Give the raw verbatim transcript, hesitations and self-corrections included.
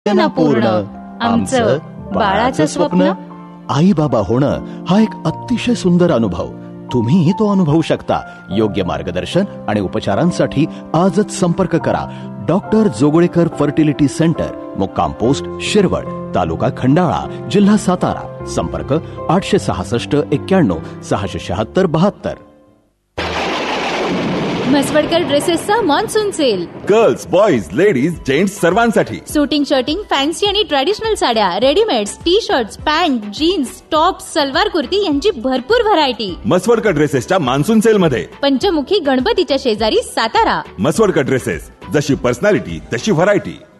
ना पूर्ण आमचं बाळाचं स्वप्न. आई बाबा होणं हा एक अतिशय सुंदर अनुभव. तुम्हीही तो अनुभवू शकता. योग्य मार्गदर्शन आणि उपचारांसाठी आजच संपर्क करा. डॉक्टर जोगळेकर फर्टिलिटी सेंटर, मुक्काम पोस्ट शिरवळ, तालुका खंडाळा, जिल्हा सातारा. संपर्क आठशे सहासष्ट एक्क्याण्णव सहाशे शहात्तर बहात्तर. म्हसवडकर ड्रेसेसचा monsoon sale. Girls, boys, ladies, gents सर्वांसाठी. सुटिंग, शर्टिंग, फॅन्सी आणि ट्रॅडिशनल साड्या, readymades, T shirts, pant, jeans, top, salwar kurti यांची भरपूर व्हरायटी. म्हसवडकर ड्रेसेसच्या मान्सून सेल मध्ये. पंचमुखी गणपतीच्या शेजारी, सातारा. म्हसवडकर ड्रेसेस, जशी पर्सनॅलिटी तशी व्हरायटी.